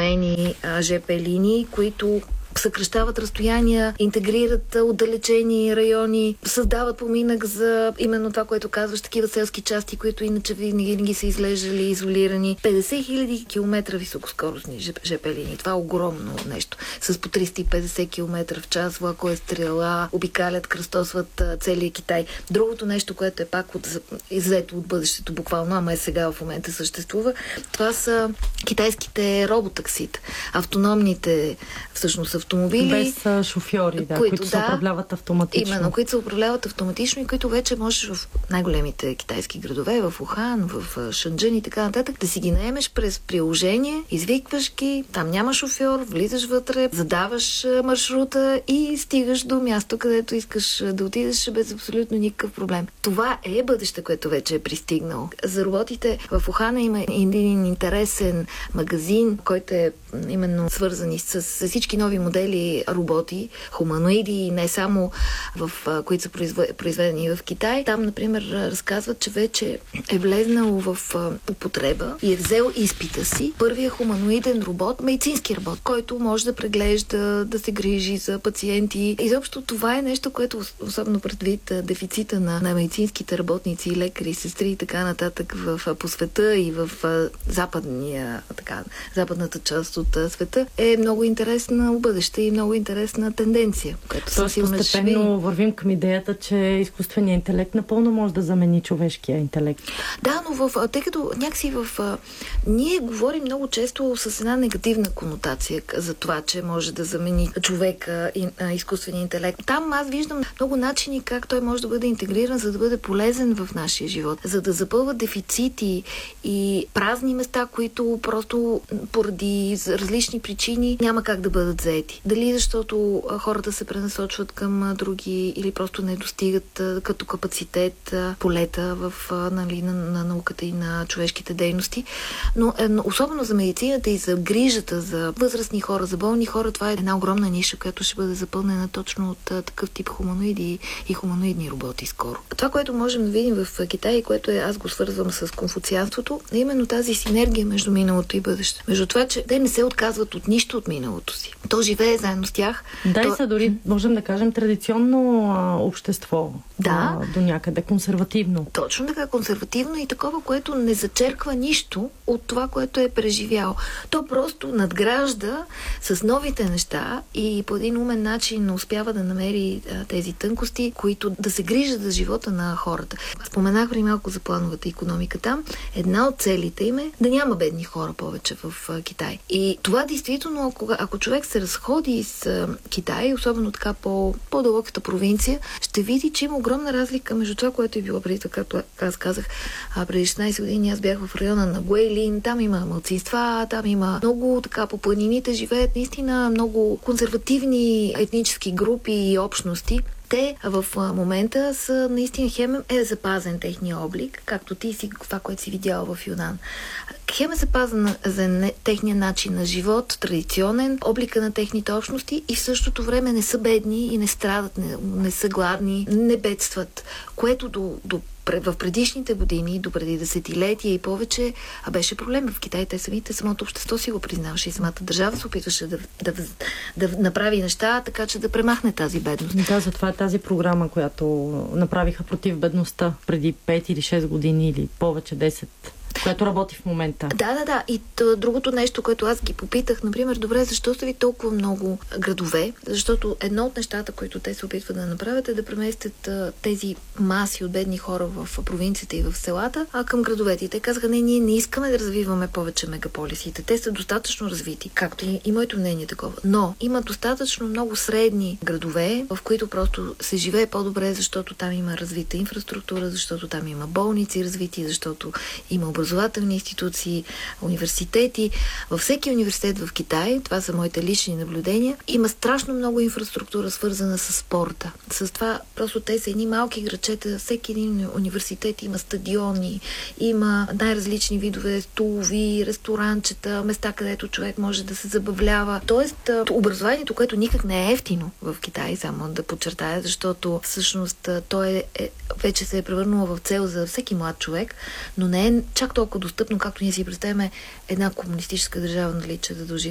строени ЖП линии, които съкращават разстояния, интегрират отдалечени райони, създават поминък за именно това, което казваш, такива селски части, които иначе винаги са излежали изолирани. 50 000 км високоскоростни ЖП линии. Това е огромно нещо. С по 350 км в час, влакове стрела, обикалят, кръстосват целия Китай. Другото нещо, което е пак иззето от бъдещето, буквално, ама сега в момента съществува, това са китайските роботаксита. Автономните, всъщност, автомобили. Без шофьори, които се управляват автоматично. Именно, които се управляват автоматично и които вече можеш в най-големите китайски градове, в Ухан, в Шанджън и така нататък, да си ги наемеш през приложение, извикваш ги, там няма шофьор, влизаш вътре, задаваш маршрута и стигаш до място, където искаш да отидеш без абсолютно никакъв проблем. Това е бъдеще, което вече е пристигнало. За роботите в Ухана има един интересен магазин, който е именно свързани с всички нови модели роботи, хуманоиди и не само които са произведени в Китай. Там, например, разказват, че вече е влезнало в употреба и е взел изпита си първия хуманоиден робот, медицински робот, който може да преглежда, да се грижи за пациенти. Изобщо това е нещо, което особено предвид дефицита на медицинските работници, лекари, сестри и така нататък по света и в западната част от света е много интересна бъдеще и много интересна тенденция. Тоест постепенно вървим към идеята, че изкуственият интелект напълно може да замени човешкия интелект. Да, но тъй като някакси ние говорим много често с една негативна конотация за това, че може да замени човека и изкуствения интелект. Там аз виждам много начини как той може да бъде интегриран, за да бъде полезен в нашия живот, за да запълва дефицити и празни места, които просто поради различни причини няма как да бъдат заети. Дали защото хората се пренасочват към други или просто не достигат като капацитет полета на науката и на човешките дейности. Но особено за медицината и за грижата за възрастни хора, за болни хора, това е една огромна ниша, която ще бъде запълнена точно от такъв тип хуманоиди и хуманоидни роботи скоро. Това, което можем да видим в Китай, което аз го свързвам с конфуцианството, е именно тази синергия между миналото и бъдеще. Между това, че те не се отказват от нищо от миналото си. То живее заедно с тях. И са дори, можем да кажем, традиционно общество. Да. До някъде консервативно. Точно така, консервативно и такова, което не зачерква нищо от това, което е преживяло. То просто надгражда с новите неща и по един умен начин успява да намери тези тънкости, които да се грижат за живота на хората. Споменах преди малко за плановата икономика там. Една от целите им е да няма бедни хора повече в Китай. И това действително, ако човек се разходи с Китай, особено така по-дълбоката провинция, ще види, че има огромна разлика между това, което е било преди, както аз казах, преди 16 години аз бях в района на Гуейлин, там има малцинства, там има много така по планините живеят наистина много консервативни етнически групи и общности. Те в момента са наистина хем е запазен техния облик, както ти си това, което си видяла в Юнан. Хем е запазен за техния начин на живот, традиционен, облика на техните общности и в същото време не са бедни и не страдат, не са гладни, не бедстват, което в предишните години, до преди десетилетия и повече, беше проблем в Китай. Самото общество си го признаваше и самата държава се опитваше да направи неща, така че да премахне тази бедност. Да, затова е тази програма, която направиха против бедността преди 5 или 6 години или повече 10, която работи в момента. Да. И другото нещо, което аз ги попитах, например, добре, защо са ви толкова много градове? Защото едно от нещата, които те се опитват да направят, е да преместят тези маси от бедни хора в провинцията и в селата, към градовете. И те казаха, ние не искаме да развиваме повече мегаполисите. Те са достатъчно развити, както и моето мнение такова. Но има достатъчно много средни градове, в които просто се живее по-добре, защото там има развита инфраструктура, защото там има болници развити, защото има образователни институции, университети. Във всеки университет в Китай, това са моите лични наблюдения, има страшно много инфраструктура, свързана с спорта. С това просто те са едни малки грачета, всеки един университет има стадиони, има най-различни видове столови, ресторанчета, места, където човек може да се забавлява. Тоест, образованието, което никак не е ефтино в Китай, само да подчертая, защото всъщност то вече се е превърнало в цел за всеки млад човек, но не е чак толкова достъпно, както ние си представяме една комунистическа държава, нали, че да дължи